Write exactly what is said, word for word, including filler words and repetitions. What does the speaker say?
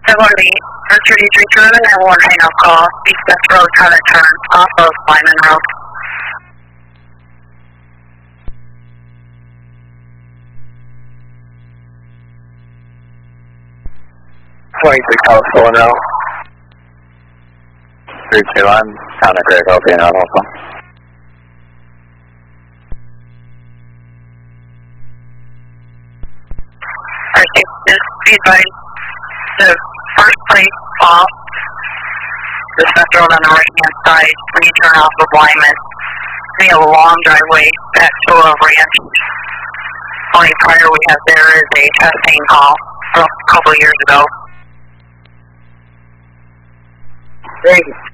February, Venture D three two eleven and one hang up call, East West Road, pilot turn, off of Lyman Road. twenty-six House Full Row. three two one, Santa Cruz, open out also. Alright, just be advised, the first place off the West Road on the right hand side, when you turn off of Lyman, we have a long driveway back to a ranch. Only prior we have there is a testing hall from a couple of years ago. Thank you.